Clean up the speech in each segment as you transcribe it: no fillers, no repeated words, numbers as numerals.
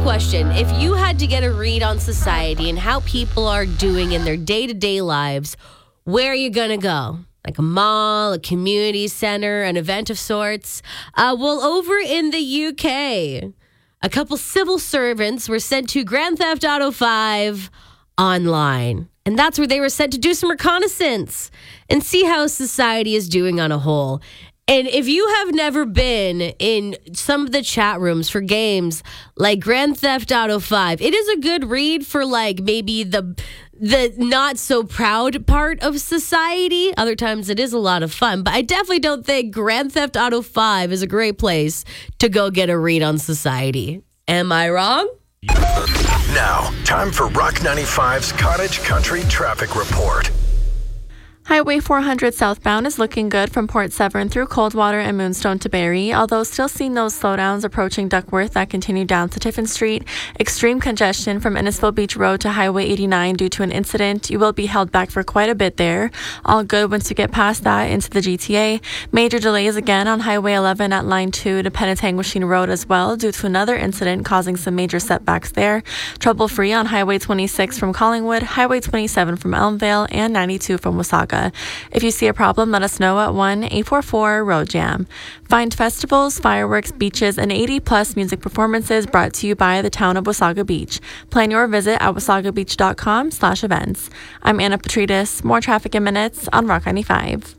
question. If you had to get a read on society and how people are doing in their day-to-day lives, where are you going to go? Like a mall, a community center, an event of sorts? Well, over in the UK, a couple civil servants were sent to Grand Theft Auto 5 online. And that's where they were sent to do some reconnaissance and see how society is doing on a whole. And if you have never been in some of the chat rooms for games like Grand Theft Auto 5, it is a good read for like maybe the not so proud part of society. Other times it is a lot of fun, but I definitely don't think Grand Theft Auto 5 is a great place to go get a read on society. Am I wrong? Now, time for Rock 95's Cottage Country Traffic Report. Highway 400 southbound is looking good from Port Severn through Coldwater and Moonstone to Barrie, although still seeing those slowdowns approaching Duckworth that continue down to Tiffin Street. Extreme congestion from Innisfil Beach Road to Highway 89 due to an incident. You will be held back for quite a bit there. All good once you get past that into the GTA. Major delays again on Highway 11 at Line 2 to Penetangwishing Road as well due to another incident causing some major setbacks there. Trouble-free on Highway 26 from Collingwood, Highway 27 from Elmvale, and 92 from Wasaga. If you see a problem, let us know at 1-844-ROAD-JAM. Find festivals, fireworks, beaches, and 80-plus music performances brought to you by the town of Wasaga Beach. Plan your visit at wasagabeach.com/events. I'm Anna Petrides. More traffic in minutes on Rock 95.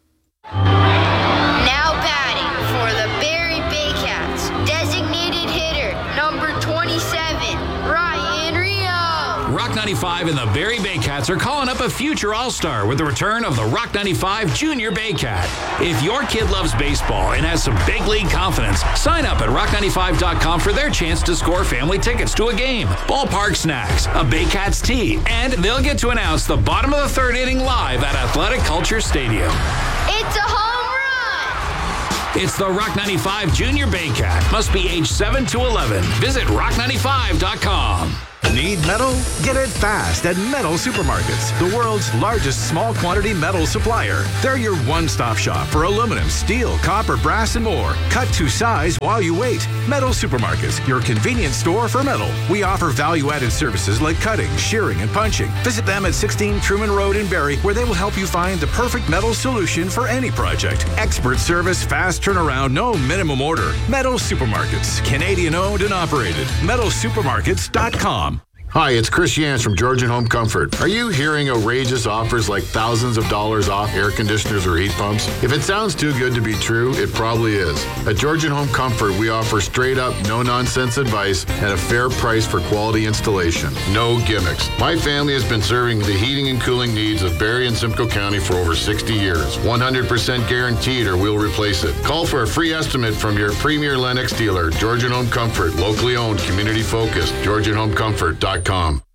Now batting for the Barrie Baycats, designated hitter number 27, Ryan Rio. Rock 95 and the Barrie Baycats are calling up a future All-Star with the return of the Rock 95 Junior Baycat. If your kid loves baseball and has some big league confidence, sign up at rock95.com for their chance to score family tickets to a game, ballpark snacks, a Baycats tee, and they'll get to announce the bottom of the third inning live at Athletic Culture Stadium. It's a home run! It's the Rock 95 Junior Baycat. Must be age 7 to 11. Visit rock95.com. Need metal? Get it fast at Metal Supermarkets, the world's largest small quantity metal supplier. They're your one-stop shop for aluminum, steel, copper, brass, and more. Cut to size while you wait. Metal Supermarkets, your convenience store for metal. We offer value-added services like cutting, shearing, and punching. Visit them at 16 Truman Road in Barrie, where they will help you find the perfect metal solution for any project. Expert service, fast turnaround, no minimum order. Metal Supermarkets, Canadian-owned and operated. MetalSupermarkets.com. Hi, it's Chris Yance from Georgian Home Comfort. Are you hearing outrageous offers like thousands of dollars off air conditioners or heat pumps? If it sounds too good to be true, it probably is. At Georgian Home Comfort, we offer straight up, no-nonsense advice at a fair price for quality installation. No gimmicks. My family has been serving the heating and cooling needs of Barrie and Simcoe County for over 60 years. 100% guaranteed or we'll replace it. Call for a free estimate from your premier Lennox dealer, Georgian Home Comfort, locally owned, community focused, GeorgianHomeComfort.com.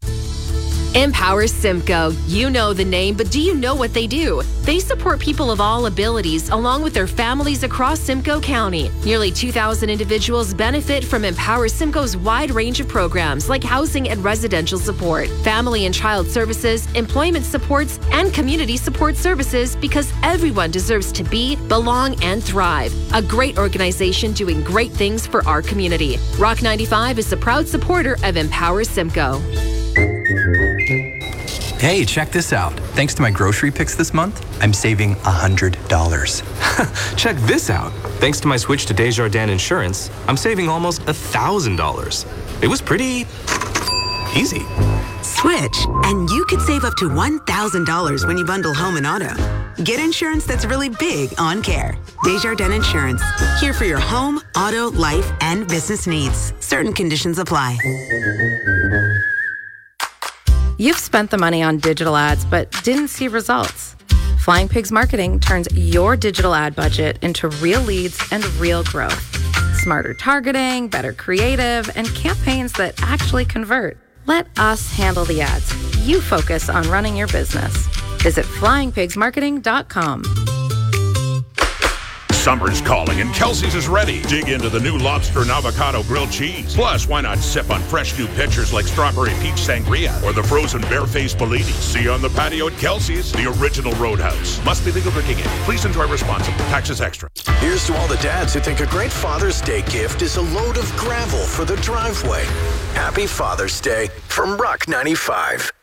Empower Simcoe. You know the name, but do you know what they do? They support people of all abilities along with their families across Simcoe County. Nearly 2,000 individuals benefit from Empower Simcoe's wide range of programs like housing and residential support, family and child services, employment supports, and community support services because everyone deserves to be, belong, and thrive. A great organization doing great things for our community. Rock 95 is a proud supporter of Empower Simcoe. Hey, check this out. Thanks to my grocery picks this month, I'm saving $100. Check this out. Thanks to my switch to Desjardins Insurance, I'm saving almost $1,000. It was pretty easy. Switch, and you could save up to $1,000 when you bundle home and auto. Get insurance that's really big on care. Desjardins Insurance, here for your home, auto, life, and business needs. Certain conditions apply. You've spent the money on digital ads but didn't see results. Flying Pigs Marketing turns your digital ad budget into real leads and real growth. Smarter targeting, better creative, and campaigns that actually convert. Let us handle the ads. You focus on running your business. Visit flyingpigsmarketing.com. Summer's calling and Kelsey's is ready. Dig into the new lobster and avocado grilled cheese. Plus, why not sip on fresh new pitchers like strawberry peach sangria or the frozen bare-faced Bellini? See you on the patio at Kelsey's, the original Roadhouse. Must be legal drinking age. Please enjoy responsibly. Taxes extra. Here's to all the dads who think a great Father's Day gift is a load of gravel for the driveway. Happy Father's Day from Rock 95.